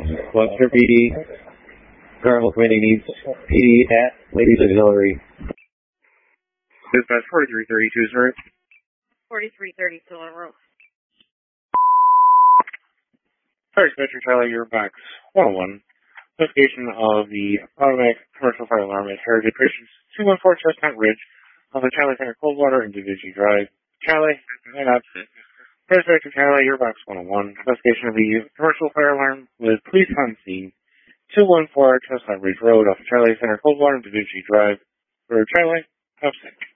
Webster PD, Carnival Committee needs PD at Ladies Auxiliary. Dispatch 4332, sir. 4330 Silver Road. Sorry, Dispatcher Charlie, your box 101. Investigation of the automatic commercial fire alarm at Heritage Christians 214 Chestnut Ridge on the Charlie Center Coldwater and Division Drive. Charlie, hang up. Dispatcher Charlie, your box 101. Investigation of the commercial fire alarm with police on scene 214 Chestnut Ridge Road off Charlie Center Coldwater and Division Drive. For Charlie, upset.